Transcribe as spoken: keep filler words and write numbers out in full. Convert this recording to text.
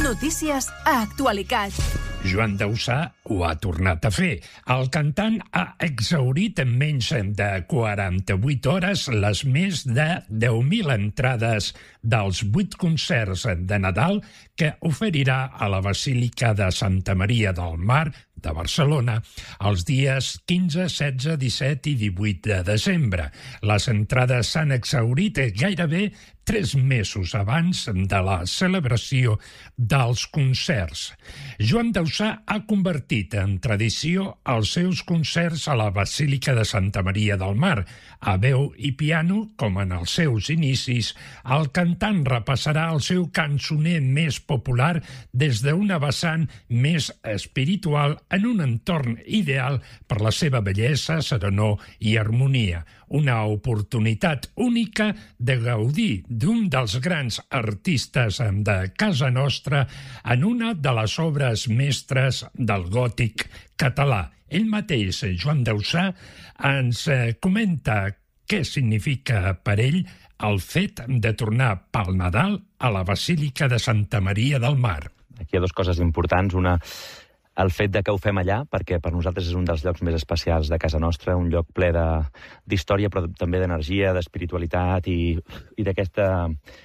Notícies a Actualitat. Joan Dausà ho ha tornat a fer. El cantant ha exhaurit en menys de quaranta-vuit hores les més de deu mil entrades dels vuit concerts de Nadal que oferirà a la Basílica de Santa Maria del Mar de Barcelona els dies quinze, setze, disset i divuit de desembre. Les entrades s'han exhaurit gairebé tres mesos abans de la celebració dels concerts. Joan Dausà ha convertit en tradició els seus concerts a la Basílica de Santa Maria del Mar. A veu i piano, com en els seus inicis, el cantant repassarà el seu cançoner més popular des d'una vessant més espiritual en un entorn ideal per la seva bellesa, serenor i harmonia. Una oportunitat única de gaudir d'un dels grans artistes de casa nostra en una de les obres mestres del gòtic català. Ell mateix, Joan Dausà, ens comenta què significa per ell el fet de tornar pel Nadal a la Basílica de Santa Maria del Mar. Aquí hi ha dues coses importants. Una, el fet de que ho fem allà, perquè per nosaltres és un dels llocs més especials de casa nostra, un lloc ple de, d'història, però també d'energia, d'espiritualitat i, i d'aquesta